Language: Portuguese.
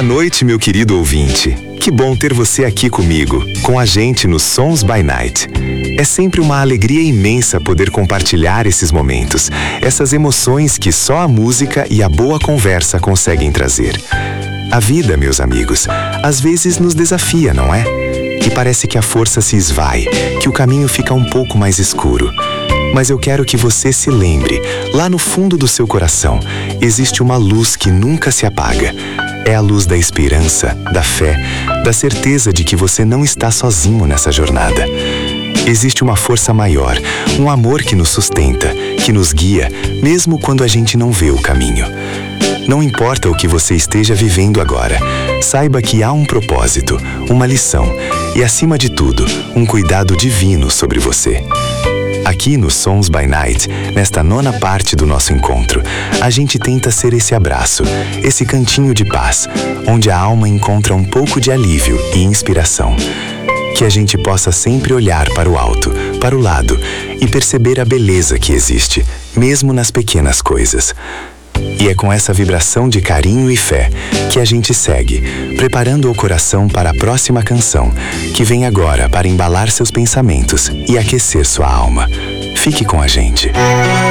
noite, meu querido ouvinte. Que bom ter você aqui comigo, com a gente no Sons by Night. É sempre uma alegria imensa poder compartilhar esses momentos, essas emoções que só a música e a boa conversa conseguem trazer. A vida, meus amigos, às vezes nos desafia, não é? E parece que a força se esvai, que o caminho fica um pouco mais escuro. Mas eu quero que você se lembre, lá no fundo do seu coração, existe uma luz que nunca se apaga. É a luz da esperança, da fé, da certeza de que você não está sozinho nessa jornada. Existe uma força maior, um amor que nos sustenta, que nos guia, mesmo quando a gente não vê o caminho. Não importa o que você esteja vivendo agora, saiba que há um propósito, uma lição e, acima de tudo, um cuidado divino sobre você. Aqui no Sons by Night, nesta 9ª parte do nosso encontro, a gente tenta ser esse abraço, esse cantinho de paz, onde a alma encontra um pouco de alívio e inspiração. Que a gente possa sempre olhar para o alto, para o lado e perceber a beleza que existe, mesmo nas pequenas coisas. E é com essa vibração de carinho e fé que a gente segue, preparando o coração para a próxima canção, que vem agora para embalar seus pensamentos e aquecer sua alma. Fique com a gente.